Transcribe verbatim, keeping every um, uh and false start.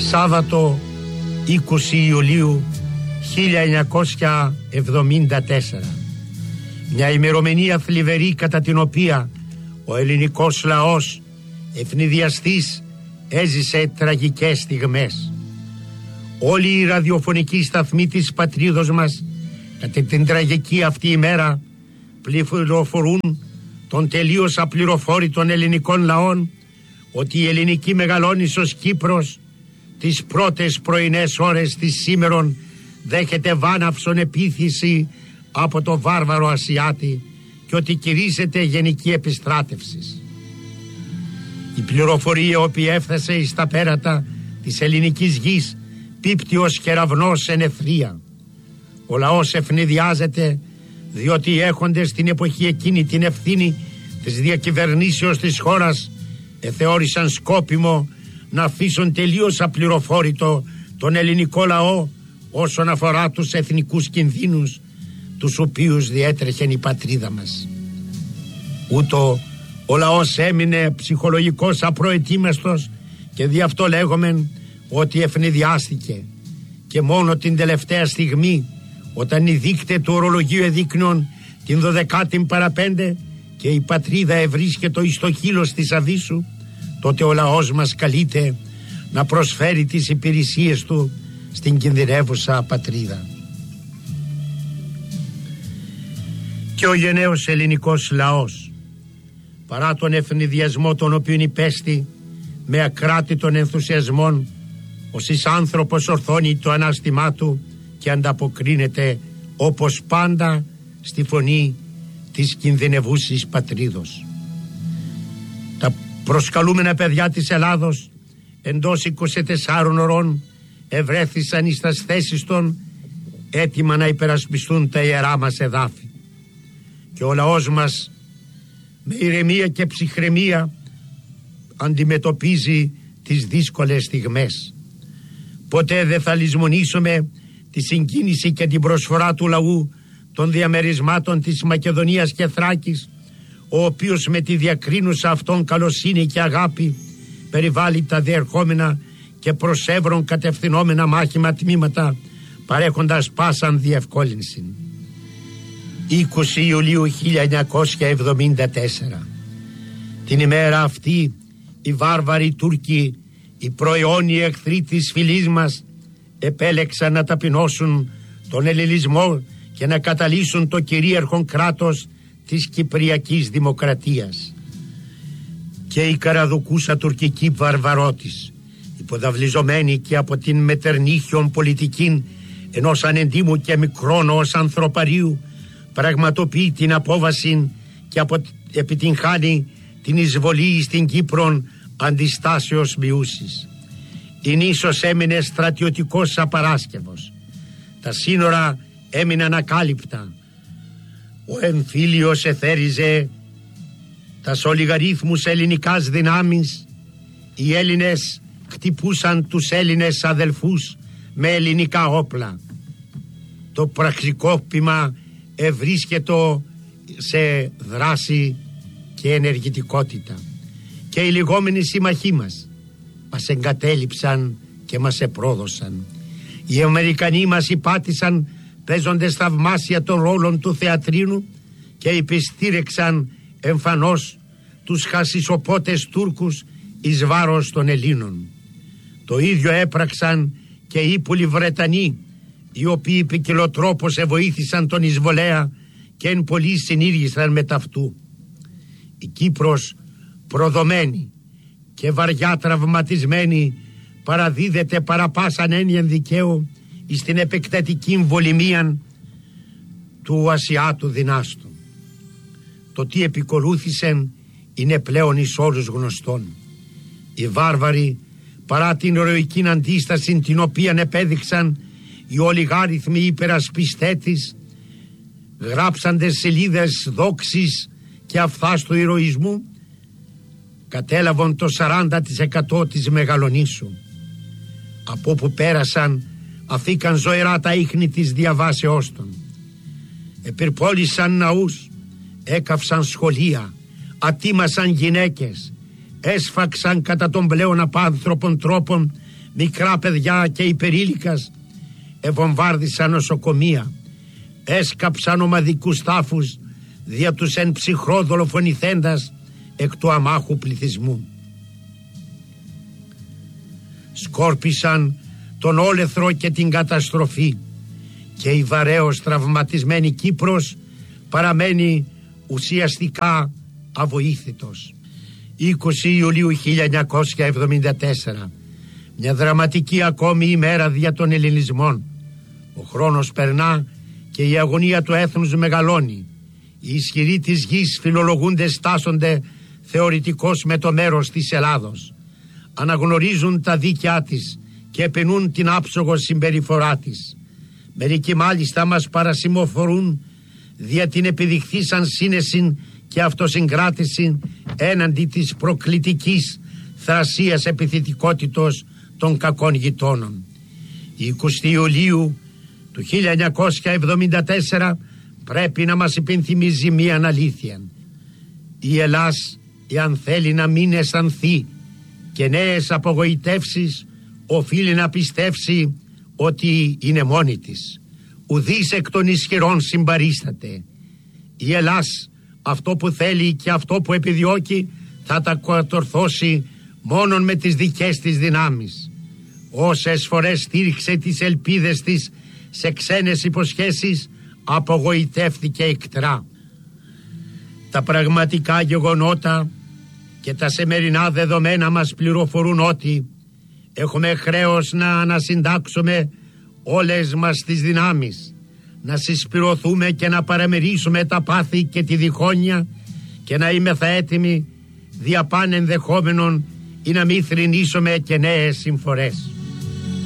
Σάββατο είκοσι Ιουλίου χίλια εννιακόσια εβδομήντα τέσσερα. Μια ημερομηνία θλιβερή κατά την οποία ο ελληνικός λαός ευνηδιαστής έζησε τραγικές στιγμές. Όλοι οι ραδιοφωνικοί σταθμοί της πατρίδος μας κατά την τραγική αυτή ημέρα πληροφορούν των τελείως απληροφόρητων ελληνικών λαών ότι η ελληνική μεγαλόνισσος Κύπρος τις πρώτες πρωινές ώρες της σήμερον δέχεται βάναυσον επίθεση από το βάρβαρο Ασιάτη και ότι κηρύσσεται γενική επιστράτευση. Η πληροφορία οποία έφτασε εις τα πέρατα της ελληνικής γης πίπτει ως κεραυνός εν ευθεία. Ο λαός ευνηδιάζεται διότι οι έχοντες στην εποχή εκείνη την ευθύνη της διακυβερνήσεως της χώρας εθεώρησαν σκόπιμο να αφήσουν τελείως απληροφόρητο τον ελληνικό λαό όσον αφορά τους εθνικούς κινδύνους τους οποίους διέτρεχε η πατρίδα μας. Ούτω ο λαός έμεινε ψυχολογικός απροετοίμαστος και δι' αυτό λέγομεν ότι ευνηδιάστηκε, και μόνο την τελευταία στιγμή, όταν οι δείκτες του ορολογίου εδείκνουν την δωδεκάτη παραπέντε και η πατρίδα ευρίσκεται εις το χείλος της Αβύσσου, τότε ο λαός μας καλείται να προσφέρει τις υπηρεσίες του στην κινδυνεύουσα πατρίδα. Και ο γενναίος ελληνικός λαός, παρά τον ευνηδιασμό τον οποίον υπέστη με ακράτητων ενθουσιασμών, ως εις άνθρωπος ορθώνει το ανάστημά του και ανταποκρίνεται όπως πάντα στη φωνή της κινδυνευούσης πατρίδος. Τα προσκαλούμενα παιδιά της Ελλάδος εντός είκοσι τεσσάρων ωρών ευρέθησαν εις τας θέσεις των έτοιμα να υπερασπιστούν τα ιερά μας εδάφη. Και ο λαός μας με ηρεμία και ψυχραιμία αντιμετωπίζει τις δύσκολες στιγμές. Ποτέ δεν θα λησμονήσουμε τη συγκίνηση και την προσφορά του λαού των διαμερισμάτων της Μακεδονίας και Θράκης, ο οποίος με τη διακρίνουσα αυτόν καλοσύνη και αγάπη περιβάλλει τα διερχόμενα και προς Εύρων κατευθυνόμενα μάχημα τμήματα, παρέχοντας πάσαν διευκόλυνση. είκοσι Ιουλίου χίλια εννιακόσια εβδομήντα τέσσερα. Την ημέρα αυτή οι βάρβαροι Τούρκοι, οι προαιώνιοι εχθροί της φυλής μας, επέλεξαν να ταπεινώσουν τον ελληνισμό και να καταλύσουν το κυρίαρχο κράτος της Κυπριακής Δημοκρατίας. Και η καραδοκούσα τουρκική βαρβαρότης, υποδαβλιζομένη και από την μετερνίχιον πολιτική ενός ανεντίμου και μικρόν ως ανθρωπαρίου, πραγματοποιεί την απόβαση και απο... επιτυγχάνει την εισβολή στην Κύπρον αντιστάσεως μειούσης. Η νήσος έμεινε στρατιωτικός απαράσκευος. Τα σύνορα έμειναν ακάλυπτα. Ο εμφύλιος εθέριζε τας ολιγαρίθμους ελληνικάς δυνάμεις. Οι Έλληνες χτυπούσαν τους Έλληνες αδελφούς με ελληνικά όπλα. Το πραξικόπημα ευρίσκεται σε δράση και ενεργητικότητα. Και οι λιγόμενοι συμμαχοί μας μας εγκατέλειψαν και μας επρόδωσαν. Οι Αμερικανοί μας υπάτησαν παίζοντες θαυμάσια των ρόλων του θεατρίνου και υπεστήρεξαν εμφανώς τους χασισοπότες Τούρκους εις βάρος των Ελλήνων. Το ίδιο έπραξαν και οι ύπουλοι Βρετανοί, οι οποίοι ποικιλοτρόπως εβοήθησαν τον εισβολέα και εν πολλοί συνήργησαν με ταυτού. Η Κύπρος, προδομένη και βαριά τραυματισμένη, παραδίδεται παραπάσαν έννοιαν δικαίου εις την επεκτατική βολημία του Ασιάτου δυνάστου. Το τι επικολούθησεν είναι πλέον εις όλους γνωστόν. Οι βάρβαροι, παρά την ηρωική αντίσταση την οποία επέδειξαν οι ολιγάριθμοι υπερασπιστέτης, γράψαντες σελίδες δόξης και αυθάστου ηρωισμού, κατέλαβαν το σαράντα τοις εκατό της Μεγαλονήσου. Από όπου πέρασαν αφήκαν ζωηρά τα ίχνη της διαβάσεώς των. Επιρπόλησαν ναούς, έκαυσαν σχολεία, ατίμασαν γυναίκες, έσφαξαν κατά των πλέον απάνθρωπων τρόπων μικρά παιδιά και υπερήλικας, εβομβάρδισαν νοσοκομεία, έσκαψαν ομαδικούς τάφους δια τους εν ψυχρό δολοφονηθέντας εκ του αμάχου πληθυσμού. Σκόρπισαν τον όλεθρο και την καταστροφή και η βαρέως τραυματισμένη Κύπρος παραμένει ουσιαστικά αβοήθητος. είκοσι Ιουλίου χίλια εννιακόσια εβδομήντα τέσσερα, μια δραματική ακόμη ημέρα δια των ελληνισμών. Ο χρόνος περνά και η αγωνία του έθνους μεγαλώνει. Οι ισχυροί της γης φιλολογούνται, στάσονται θεωρητικώς με το μέρος της Ελλάδος. Αναγνωρίζουν τα δίκαιά της και επενούν την άψογο συμπεριφορά της. Μερικοί μάλιστα μας παρασημοφορούν δια την επιδειχθήσαν σύνεση και αυτοσυγκράτηση έναντι της προκλητικής θρασίας επιθετικότητος των κακών γειτόνων. είκοσι Ιουλίου του χίλια εννιακόσια εβδομήντα τέσσερα πρέπει να μας υπενθυμίζει μία αλήθεια. Η Ελλάς, εάν θέλει να μην αισθανθεί και νέες απογοητεύσεις, οφείλει να πιστεύσει ότι είναι μόνη της. Ουδής εκ των ισχυρών συμπαρίσταται. Η Ελλάς αυτό που θέλει και αυτό που επιδιώκει θα τα κατορθώσει μόνον με τις δικές της δυνάμεις. Όσες φορές στήριξε τις ελπίδες της σε ξένες υποσχέσεις, απογοητεύθηκε εκτρά. Τα πραγματικά γεγονότα και τα σημερινά δεδομένα μας πληροφορούν ότι έχουμε χρέος να ανασυντάξουμε όλες μας τις δυνάμεις, να συσπηρωθούμε και να παραμερίσουμε τα πάθη και τη διχόνοια και να είμεθα έτοιμοι δια παν ενδεχόμενων ή να μην θρηνήσουμε και νέες συμφορές.